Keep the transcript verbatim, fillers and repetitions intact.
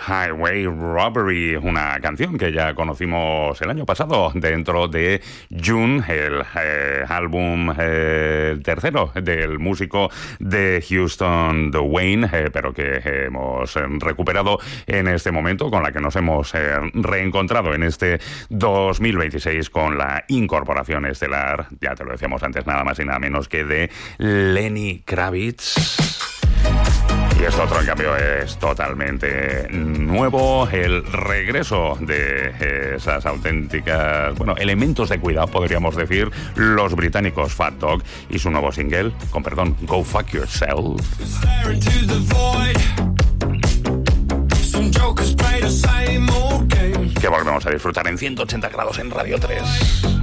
Highway Robbery, una canción que ya conocimos el año pasado dentro de June, el eh, álbum eh, tercero del músico de Houston, Dwayne, eh, pero que hemos eh, recuperado en este momento, con la que nos hemos eh, reencontrado en este dos mil veintiséis con la incorporación estelar, ya te lo decíamos antes, nada más y nada menos que de Lenny Kravitz. Y esto otro, en cambio, es totalmente nuevo, el regreso de esas auténticas, bueno, elementos de cuidado, podríamos decir, los británicos Fat Dog y su nuevo single, con perdón, Go Fuck Yourself. Que volvemos a disfrutar en ciento ochenta grados en Radio tres.